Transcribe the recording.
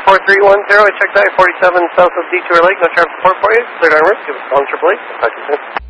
4310, I checked I-47 south of Detour Lake, no traffic report for you. Cleared on route, give us a call on AAA. Talk to you soon.